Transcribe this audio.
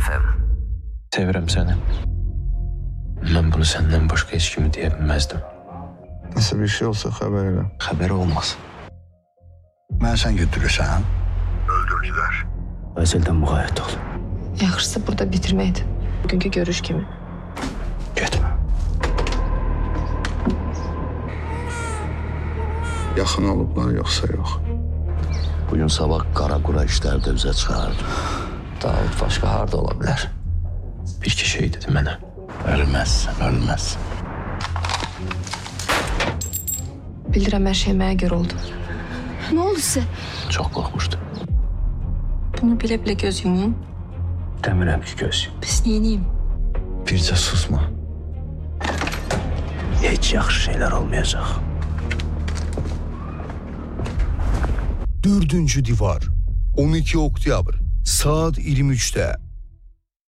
FM. Sevirəm səni. Mən bunu səndən başqa heç kimi deyə bilməzdim. Nəsə bir şey olsa xəbər elə. Xəbər olmaz. Mən sən götürürsən. Öldürdülər. Vəzildən müğayət ol. Yaxşısı burada bitirməkdir. Bugünkü görüş kimi. Getmə. Yaxın olublar yoxsa yox. Bugün sabah qara-qura işlərdə üzə çıxardı. Davud başqa harda ola bilər? Bir iki şey dedi mənə. Ölməzsən, ölməzsən. Bilirəm hər şey mənə görə oldu. Ne oldu size? Çox qorxmuşdu. Bunu bile bile göz yumuyum. Demirəm ki göz. Pis neyiniyim? Bircə susma. Heç yaxşı şeylər olmayacaq. 4-cü divar 12 oktyabr saat 23'te